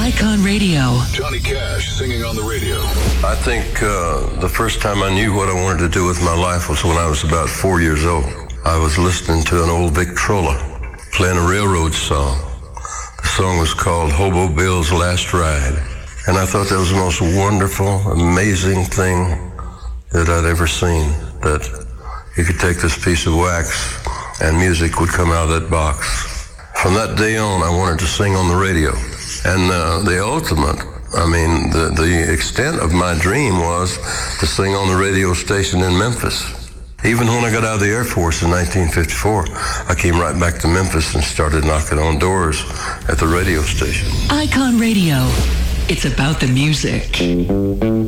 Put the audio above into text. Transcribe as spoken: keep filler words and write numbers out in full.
Icon Radio. Johnny Cash singing on the radio. I think uh, the first time I knew what I wanted to do with my life was when I was about four years old. I was listening to an old Victrola playing a railroad song. The song was called Hobo Bill's Last Ride. And I thought that was the most wonderful, amazing thing that I'd ever seen, that you could take this piece of wax and music would come out of that box. From that day on, I wanted to sing on the radio. And uh, the ultimate, I mean, the, the extent of my dream was to sing on the radio station in Memphis. Even when I got out of the Air Force in nineteen fifty-four, I came right back to Memphis and started knocking on doors at the radio station. Icon Radio. It's about the music.